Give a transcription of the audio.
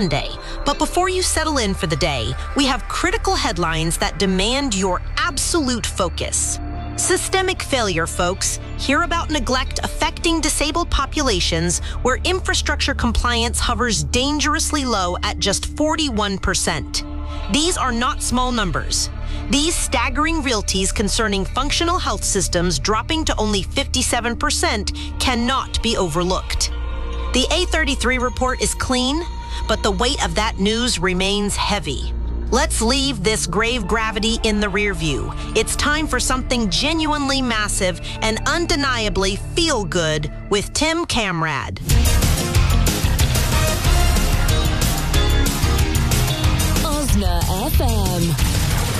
Sunday. But before you settle in for the day, we have critical headlines that demand your absolute focus. Systemic failure, folks. Hear about neglect affecting disabled populations where infrastructure compliance hovers dangerously low at just 41%. These are not small numbers. These staggering realties concerning functional health systems dropping to only 57% cannot be overlooked. The A33 report is clean, but the weight of that news remains heavy. Let's leave this grave gravity in the rear view. It's time for something genuinely massive and undeniably feel good with Tim Kamrad. Osna FM.